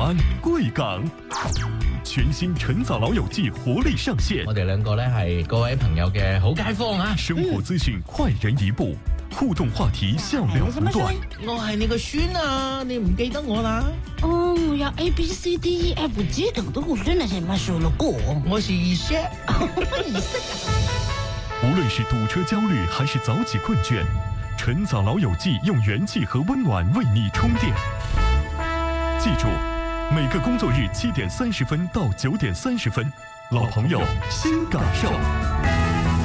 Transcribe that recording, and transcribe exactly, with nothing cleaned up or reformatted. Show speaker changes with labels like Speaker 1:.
Speaker 1: 安、贵港。全新晨早老友記活力上線，
Speaker 2: 我哋兩個咧係各位朋友嘅好街坊啊！
Speaker 1: 生活資訊快人一步，互動話題笑料不斷。
Speaker 2: 我係你個孫啊，你唔記得我啦？
Speaker 3: 哦，我要 A B C D E F G 等的我真的是沒數了過。
Speaker 2: 我是二叔，
Speaker 3: 二叔。
Speaker 1: 無論是堵車焦慮還是早起困倦，晨早老友記用元氣和溫暖為你充電。記住，每個工作日七點三十分到九點三十分，老朋友新感受。